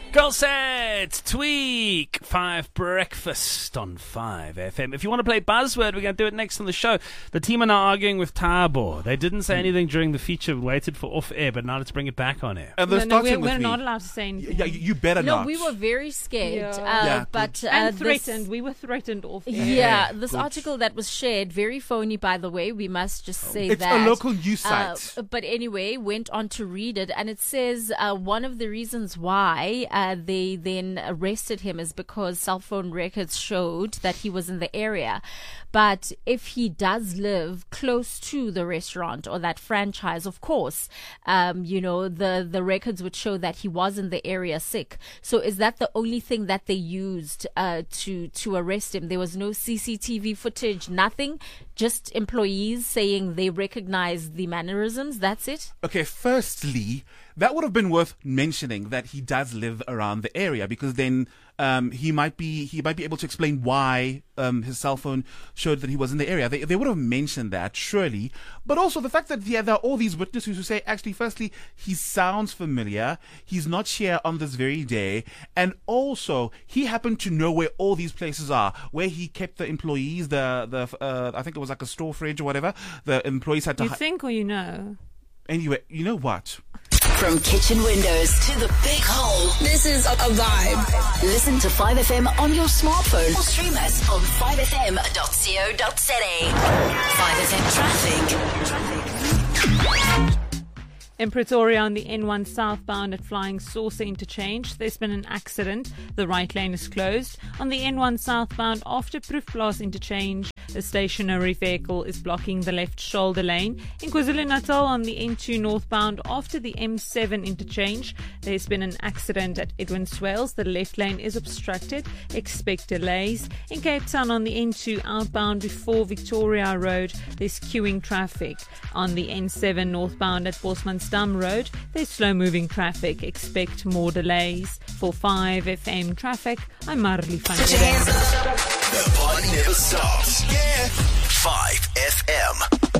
Girl set, Tweak, 5 Breakfast on 5FM. If you want to play Buzzword, we're going to do it next on the show. The team are now arguing with Tabo. They didn't say anything during the feature, waited for off-air, but now let's bring it back on air. And we're not allowed to say anything. Yeah, you better not. No, we were very scared. But and threatened. We were threatened off-air. Yeah, this article that was shared, very phony, by the way. We must just say it's that. It's a local news site. But anyway, went on to read it, and it says one of the reasons why they then arrested him is because cell phone records showed that he was in the area. But if he does live close to the restaurant or that franchise, of course, the records would show that he was in the area sick. So is that the only thing that they used to arrest him? There was no CCTV footage, nothing, just employees saying they recognize the mannerisms. That's it? Okay, firstly, that would have been worth mentioning that he does live around the area, because then he might be able to explain why his cell phone showed that he was in the area. They would have mentioned that, surely. But also the fact that there are all these witnesses who say, actually, firstly, he sounds familiar. He's not here on this very day. And also, he happened to know where all these places are, where he kept the employees, I think it was like a store fridge or whatever. The employees had to... You think or you know? Anyway, you know what? From kitchen windows to the big hole, this is a vibe. Listen to 5FM on your smartphone or stream us on 5fm.co.za. 5FM traffic. In Pretoria on the N1 southbound at Flying Saucer interchange, there's been an accident. The right lane is closed. On the N1 southbound after Proefplaas interchange, a stationary vehicle is blocking the left shoulder lane. In KwaZulu-Natal on the N2 northbound after the M7 interchange, there's been an accident at Edwin Swales. The left lane is obstructed. Expect delays. In Cape Town on the N2 outbound before Victoria Road, there's queuing traffic. On the N7 northbound at Bosmansdam Road, there's slow-moving traffic. Expect more delays. For 5FM traffic, I'm Marley van Put your hands up. The party never stops. Yeah. 5FM.